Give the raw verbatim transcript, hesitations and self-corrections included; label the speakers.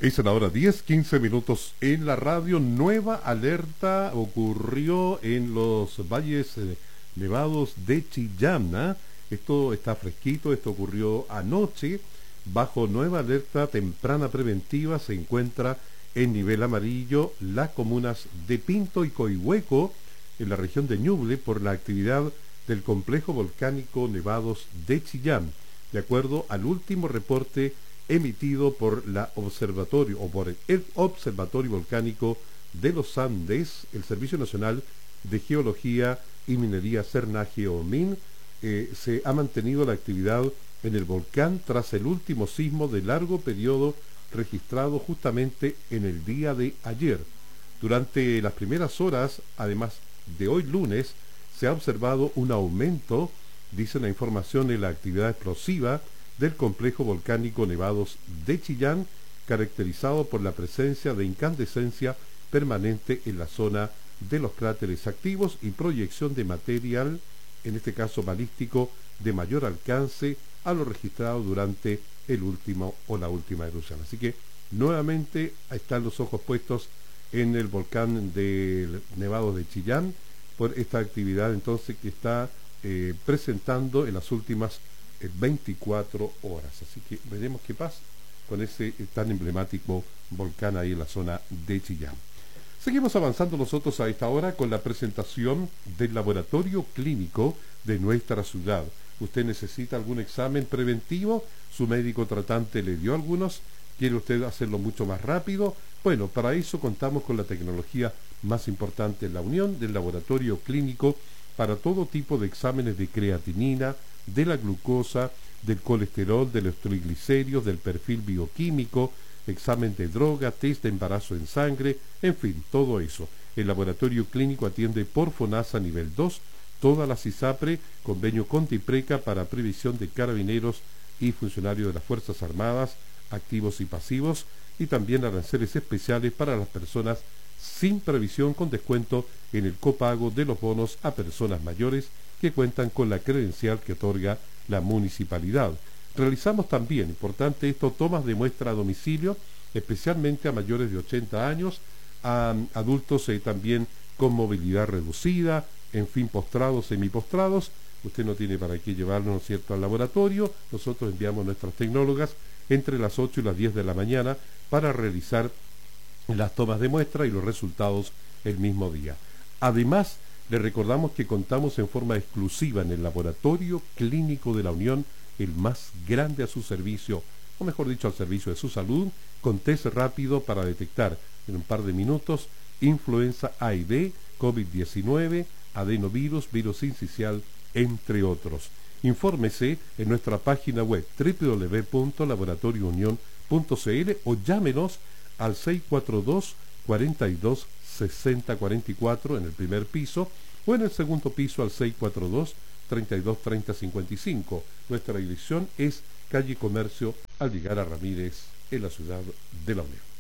Speaker 1: Es la hora diez, quince minutos en la radio. Nueva alerta ocurrió en los valles eh, nevados de Chillán. ¿eh? Esto está fresquito, esto ocurrió anoche. Bajo nueva alerta temprana preventiva se encuentra en nivel amarillo las comunas de Pinto y Coihueco en la región de Ñuble por la actividad del complejo volcánico Nevados de Chillán, de acuerdo al último reporte emitido por la observatorio o por el Observatorio Volcánico de los Andes, el Servicio Nacional de Geología y Minería Cernaje o MIN. Eh, se ha mantenido la actividad en el volcán tras el último sismo de largo periodo registrado justamente en el día de ayer. Durante las primeras horas, además de hoy lunes, se ha observado un aumento, dice la información, en la actividad explosiva del complejo volcánico Nevados de Chillán, caracterizado por la presencia de incandescencia permanente en la zona de los cráteres activos y proyección de material, en este caso balístico, de mayor alcance a lo registrado durante el último o la última erupción. Así que nuevamente están los ojos puestos en el volcán de Nevados de Chillán por esta actividad entonces que está eh, presentando en las últimas eh, veinticuatro horas. Así que veremos qué pasa con ese eh, tan emblemático volcán ahí en la zona de Chillán. Seguimos avanzando nosotros a esta hora con la presentación del laboratorio clínico de nuestra ciudad. ¿Usted necesita algún examen preventivo? ¿Su médico tratante le dio algunos? ¿Quiere usted hacerlo mucho más rápido? Bueno, para eso contamos con la tecnología más importante en la Unión del laboratorio clínico para todo tipo de exámenes de creatinina, de la glucosa, del colesterol, de los triglicéridos, del perfil bioquímico, examen de droga, test de embarazo en sangre, en fin, todo eso. El laboratorio clínico atiende por FONASA nivel dos, toda la CISAPRE, convenio con TIPRECA para previsión de carabineros y funcionarios de las Fuerzas Armadas, activos y pasivos, y también aranceles especiales para las personas sin previsión con descuento en el copago de los bonos a personas mayores que cuentan con la credencial que otorga la municipalidad. Realizamos también, importante esto, tomas de muestra a domicilio, especialmente a mayores de ochenta años, a adultos eh, también con movilidad reducida, en fin, postrados, semipostrados. Usted no tiene para qué llevarnos, ¿no es cierto?, al laboratorio. Nosotros enviamos nuestras tecnólogas entre las ocho y las diez de la mañana para realizar las tomas de muestra y los resultados el mismo día. Además, le recordamos que contamos en forma exclusiva en el Laboratorio Clínico de la Unión, el más grande a su servicio, o mejor dicho, al servicio de su salud, con test rápido para detectar en un par de minutos influenza A y B, COVID diecinueve, adenovirus, virus sincicial, entre otros. Infórmese en nuestra página web doble u doble u doble u punto laboratorio unión punto c l o llámenos al seis cuatro dos, cuatro dos, seis cero cuatro cuatro en el primer piso o en el segundo piso al seis cuatro dos, treinta y dos, treinta, cincuenta y cinco. Nuestra dirección es calle Comercio al llegar a Ramírez en la ciudad de La Unión.